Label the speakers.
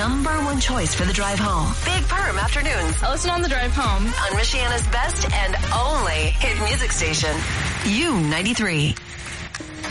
Speaker 1: number one choice for the drive home. Big Perm Afternoons.
Speaker 2: I listen on the drive home.
Speaker 1: On Michiana's best and only hit music station. U93.